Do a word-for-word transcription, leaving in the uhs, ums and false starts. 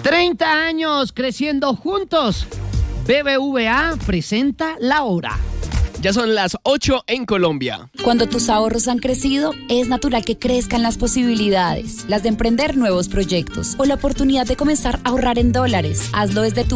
treinta años creciendo juntos. B B V A presenta La Hora. Ya son las ocho en Colombia. Cuando tus ahorros han crecido, es natural que crezcan las posibilidades, las de emprender nuevos proyectos o la oportunidad de comenzar a ahorrar en dólares. Hazlo desde tu